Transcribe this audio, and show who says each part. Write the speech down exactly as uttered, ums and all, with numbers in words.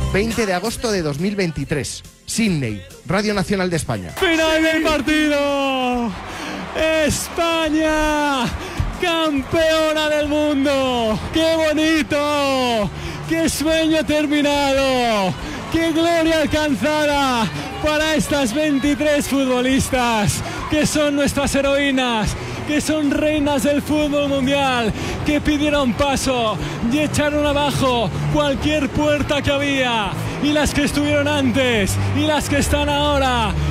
Speaker 1: veinte de agosto de dos mil veintitrés. Sydney, Radio Nacional de España.
Speaker 2: Final del partido. España, campeona del mundo. ¡Qué bonito! ¡Qué sueño terminado! ¡Qué gloria alcanzada para estas veintitrés futbolistas que son nuestras heroínas, que son reinas del fútbol mundial, que pidieron paso y echaron abajo cualquier puerta que había, y las que estuvieron antes y las que están ahora,